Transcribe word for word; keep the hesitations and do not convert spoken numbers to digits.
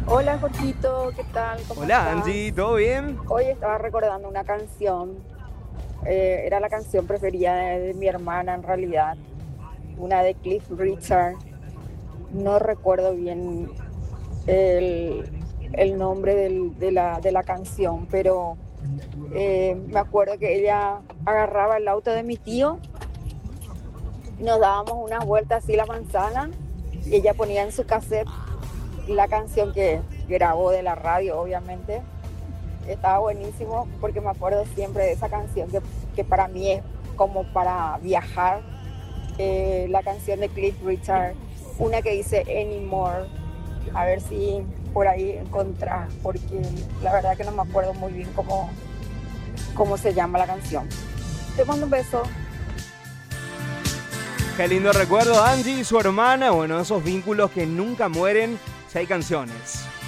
Hola Jorgito, ¿qué tal? ¿Cómo Hola estás? Angie, ¿todo bien? Hoy estaba recordando una canción, eh, era la canción preferida de, de mi hermana en realidad, una de Cliff Richard. No recuerdo bien el, el nombre del- de la, de la canción, pero eh, me acuerdo que ella agarraba el auto de mi tío y nos dábamos unas vueltas así la manzana y ella ponía en su cassette la canción que grabó de la radio, obviamente. Estaba buenísimo porque me acuerdo siempre de esa canción que, que para mí es como para viajar. Eh, la canción de Cliff Richard, una que dice Anymore. A ver si por ahí encontrás, porque la verdad que no me acuerdo muy bien cómo, cómo se llama la canción. Te mando un beso. Qué lindo recuerdo Angie y su hermana, bueno, esos vínculos que nunca mueren si hay canciones.